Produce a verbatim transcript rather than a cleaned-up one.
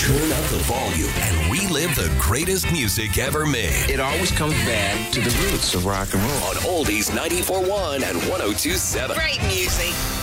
Turn up the volume and relive the greatest music ever made. It always comes back to the roots of rock and roll. On Oldies ninety-four point one and one oh two point seven. Great music.